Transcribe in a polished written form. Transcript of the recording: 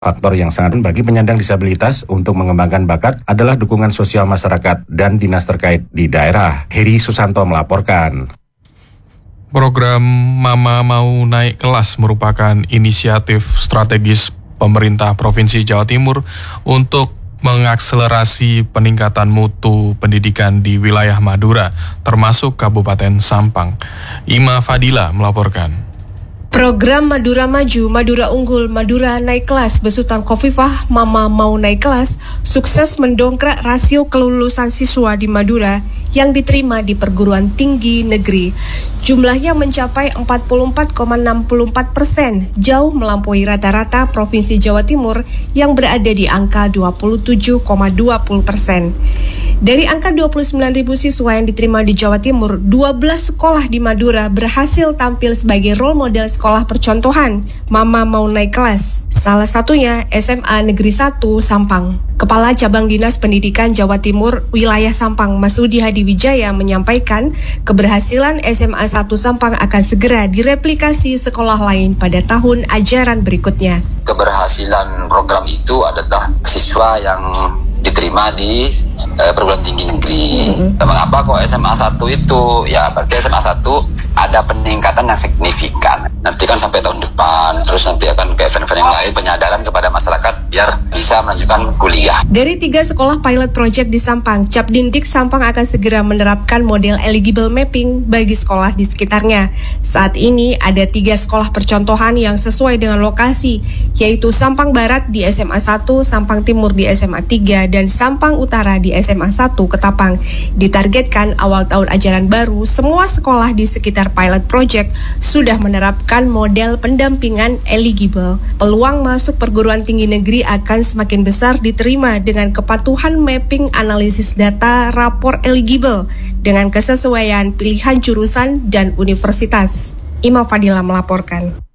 Faktor yang sangat penting bagi penyandang disabilitas untuk mengembangkan bakat adalah dukungan sosial masyarakat dan dinas terkait di daerah. Heri Susanto melaporkan. Program Mama Mau Naik Kelas merupakan inisiatif strategis pemerintah Provinsi Jawa Timur untuk mengakselerasi peningkatan mutu pendidikan di wilayah Madura, termasuk Kabupaten Sampang. Ima Fadila melaporkan. Program Madura Maju, Madura Unggul, Madura Naik Kelas besutan Khofifah Mama Mau Naik Kelas sukses mendongkrak rasio kelulusan siswa di Madura yang diterima di perguruan tinggi negeri. Jumlahnya mencapai 44,64%, jauh melampaui rata-rata Provinsi Jawa Timur yang berada di angka 27,20%. Dari angka 29.000 siswa yang diterima di Jawa Timur, 12 sekolah di Madura berhasil tampil sebagai role model sekolah percontohan Mama Mau Naik Kelas. Salah satunya SMA Negeri 1 Sampang. Kepala Cabang Dinas Pendidikan Jawa Timur Wilayah Sampang, Masudi Hadi Wijaya menyampaikan keberhasilan SMA 1 Sampang akan segera direplikasi sekolah lain pada tahun ajaran berikutnya. Keberhasilan program itu adalah siswa yang diterima di perguruan tinggi negeri. Mengapa kok SMA 1 itu? Ya berarti SMA 1 ada peningkatan yang signifikan. Nanti kan sampai tahun depan, terus nanti akan ke event-event yang lain, penyadaran kepada masyarakat biar bisa melanjutkan kuliah. Dari 3 sekolah pilot project di Sampang, Capdindik Sampang akan segera menerapkan model eligible mapping bagi sekolah di sekitarnya. Saat ini ada 3 sekolah percontohan yang sesuai dengan lokasi, yaitu Sampang Barat di SMA 1, Sampang Timur di SMA 3, dan Sampang Utara di SMA 1 Ketapang. Ditargetkan awal tahun ajaran baru, semua sekolah di sekitar pilot project sudah menerapkan model pendampingan eligible. Peluang masuk perguruan tinggi negeri akan semakin besar diterima dengan kepatuhan mapping analisis data rapor eligible dengan kesesuaian pilihan jurusan dan universitas. Ima Fadila melaporkan.